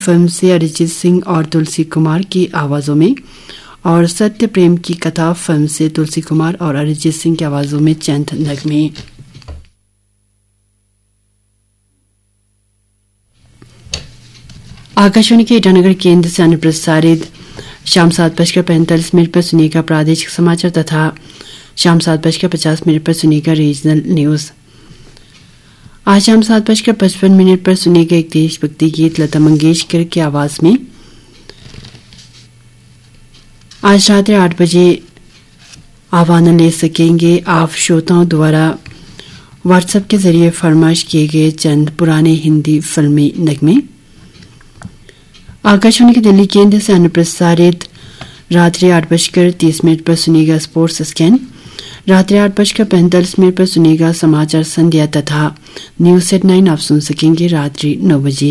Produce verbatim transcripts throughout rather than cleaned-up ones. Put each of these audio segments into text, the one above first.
Film से अरिजीत सिंह और तुलसी कुमार की आवाजों में, और सत्य प्रेम की कथा फिल्म से तुलसी कुमार और अरिजीत सिंह की आवाजों में चंद नगमे। आकाशवाणी के ईटानगर केंद्र से अनुप्रसारित शाम सात बजकर पैंतालीस मिनट पर सुनिएगा प्रादेशिक समाचार तथा शाम सात बजकर पचास मिनट पर सुनिएगा रीजनल न्यूज। आज शाम सात बजकर पचपन मिनट पर सुनिएगा एक देशभक्ति गीत लता मंगेशकर की आवाज में। आज रात आठ बजे आह्वान ले सकेंगे आप श्रोताओं द्वारा व्हाट्सएप के जरिए फरमाइश किए गए चंद पुराने हिंदी फिल्मी नगमे। आकाशवाणी के दिल्ली केंद्र से अनुप्रसारित रात्रि आठ बजकर तीस मिनट पर सुनिएगा स्पोर्ट्स स्कैन। रात्रि आठ बजकर पैंतालीस मिनट पर सुनिएगा समाचार संध्या तथा न्यूज एट नाइन आप सुन सकेंगे रात्रि नौ बजे।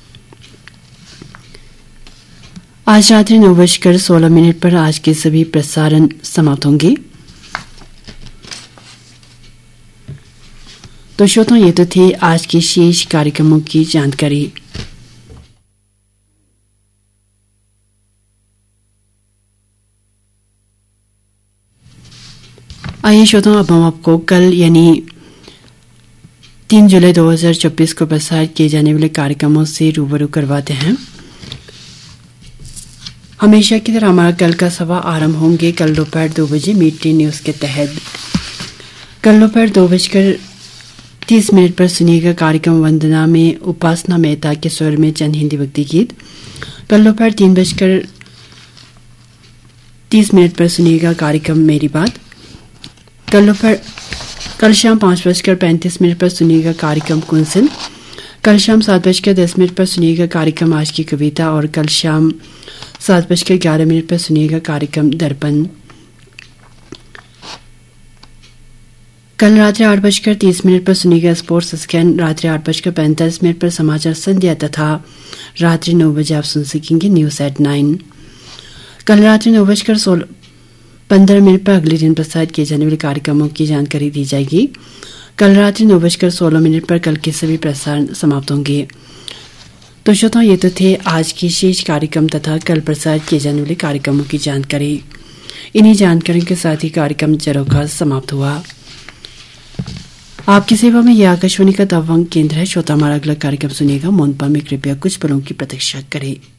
आज रात्रि नौ बजकर सोलह मिनट पर आज के सभी प्रसारण समाप्त होंगे। तो श्रोताओं, ये तो थे आज के शेष कार्यक्रमों की जानकारी। आइए श्रोताओं, अब हम आपको कल यानी तीन जुलाई दो हज़ार चौबीस को प्रसारित किए जाने वाले कार्यक्रमों से रूबरू करवाते हैं। हमेशा की तरह हमारा कल का सभा आरंभ होंगे कल दोपहर दो बजे मीड डे न्यूज के तहत। कल दोपहर दो बजकर तीस मिनट पर सुनिएगा कार्यक्रम वंदना में उपासना मेहता के स्वर में चंद हिंदी भक्ति गीत। कल दोपहर तीन बजकर तीस मिनट पर सुनिएगा कार्यक्रम मेरी बात। कल दोपहर कल शाम पाँच बजकर पैंतीस मिनट पर सुनिएगा कार्यक्रम कुंसल। कल शाम सात बजकर दस मिनट पर सुनिएगा कार्यक्रम आज की कविता, और कल शाम सात बजकर ग्यारह मिनट पर सुनिएगा कार्यक्रम दर्पण। कल रात्रि आठ बजकर तीस मिनट पर सुनिएगा स्पोर्ट्स स्कैन। रात्रि आठ बजकर पैंतालीस मिनट पर समाचार संध्या तथा रात्रि नौ बजे आप सुन सकेंगे न्यूज एट नाइन। कल रात्रि नौ बजकर सोलह पंद्रह मिनट पर अगले दिन प्रसारित किए जाने वाले कार्यक्रमों की जानकारी दी जाएगी। कल रात्रि नौ बजकर सोलह मिनट पर कल के सभी प्रसारण समाप्त होंगे। तो श्रोताओं, ये तो थे आज के शेष कार्यक्रम तथा कल प्रसारित किए जाने वाले कार्यक्रमों की जानकारी। इन्हीं जानकारियों के साथ ही कार्यक्रम जरोखा समाप्त हुआ। आपकी सेवा में यह आकाशवाणी का तवांग केंद्र है। श्रोता, हमारा अगला कार्यक्रम सुनिएगा। मौन में कृपया कुछ पलों की प्रतीक्षा करें।